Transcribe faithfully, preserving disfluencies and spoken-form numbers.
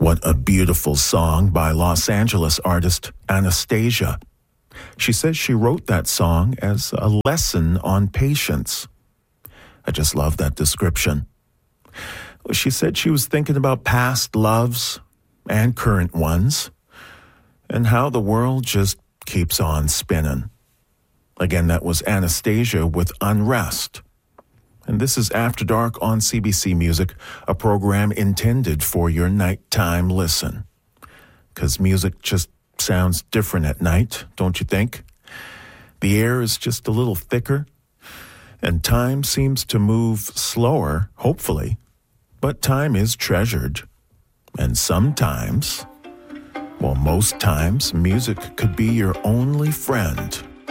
What a beautiful song by Los Angeles artist Anastasia. She says she wrote that song as a lesson on patience. I just love that description. She said she was thinking about past loves and current ones and how the world just keeps on spinning. Again, that was Anastasia with Unrest. And this is After Dark on C B C Music, a program intended for your nighttime listen. Because music just sounds different at night, don't you think? The air is just a little thicker, and time seems to move slower, hopefully. But time is treasured. And sometimes, well, most times, music could be your only friend.